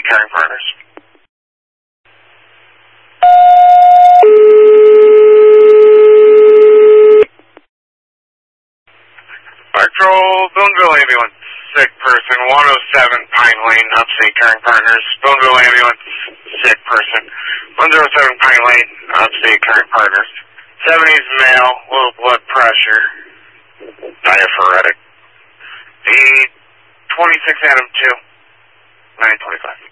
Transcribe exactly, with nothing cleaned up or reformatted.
Caring Partners. Patrol, Boonville Ambulance, sick person, one oh seven Pine Lane, Upstate Caring Partners. Boonville Ambulance, sick person, one oh seven Pine Lane, Upstate Caring Partners. seventies male, low blood pressure, diaphoretic. The twenty-six Adam two, nine twenty-five.